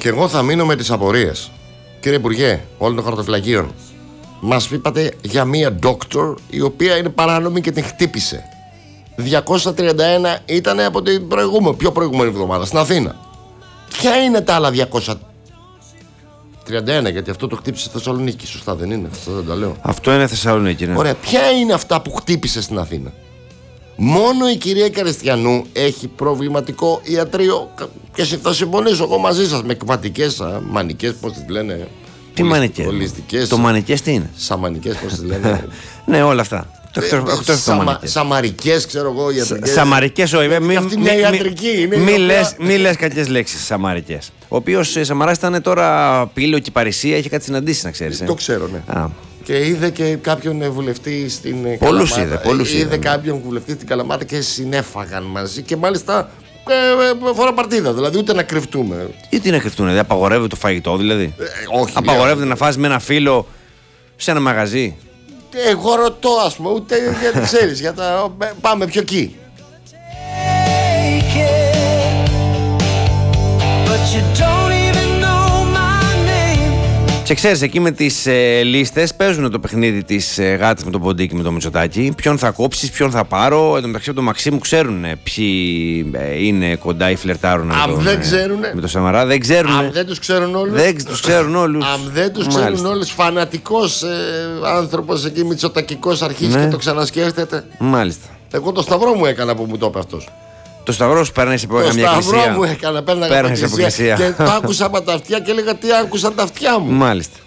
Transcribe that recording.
Και εγώ θα μείνω με τις απορίες. Κύριε Υπουργέ, όλων των χαρτοφυλακίων, μας είπατε για μία doctor η οποία είναι παράνομη και την χτύπησε. 231 ήταν από την πιο προηγούμενη εβδομάδα στην Αθήνα. Ποια είναι τα άλλα 231, γιατί αυτό το χτύπησε στη Θεσσαλονίκη, σωστά δεν είναι? Αυτό δεν το λέω. Αυτό είναι Θεσσαλονίκη, ναι. Ωραία, ποια είναι αυτά που χτύπησε στην Αθήνα? Μόνο η κυρία Καριστιανού έχει προβληματικό ιατρείο και θα συμφωνήσω εγώ μαζί σας με κβατικές, μανικές, πώς τις λένε. Τι μανικές? Το μανικές τι είναι? Σαμανικές, πώς τις λένε. Ναι, όλα αυτά. Σαμαρικές, ξέρω εγώ, ιατρικές. Σαμαρικές, όχι. Αυτή μια ιατρική είναι. Μη λες κακές λέξεις, σαμαρικές. Ο οποίος Σαμαράς ήταν τώρα πύλιο και Παρισία, είχε κάτι συναντήσει, να ξέρεις. Το ξέρω, ναι. Και είδε και κάποιον βουλευτή στην Καλαμάτα. Είδε κάποιον βουλευτή στην Καλαμάτα και συνέφαγαν μαζί. Και μάλιστα φορά παρτίδα, δηλαδή ούτε να κρυφτούμε. Γιατί να κρυφτούν, δηλαδή απαγορεύεται το φαγητό, δηλαδή? Όχι. Απαγορεύεται να φας με ένα φίλο σε ένα μαγαζί? Εγώ ρωτώ, ας πούμε, ούτε γιατί ξέρεις, πάμε πιο εκεί. Και ξέρεις, εκεί με τις λίστες παίζουν το παιχνίδι της γάτας με τον Ποντίκι, με το Μητσοτάκη. Ποιον θα κόψεις, ποιον θα πάρω. Εν τω μεταξύ από τον Μαξίμου ξέρουν ποιοι είναι κοντά ή φλερτάρουν με τον Σαμαρά. Δεν ξέρουν. Αν δεν τους ξέρουν όλους. Δεν τους ξέρουν όλους. Αν δεν τους ξέρουν όλους, φανατικός άνθρωπος εκεί, μητσοτακικός, αρχίζει και το ξανασκέφτεται. Μάλιστα. Εγώ το σταυρό μου έκανα που μου το είπε αυτός. Το σταυρό σου παίρνει σε μια εκκλησία? Το σταυρό μου έκανα, πέρναγα από εκκλησία. Και το άκουσα από τα αυτιά και έλεγα τι άκουσαν τα αυτιά μου. Μάλιστα.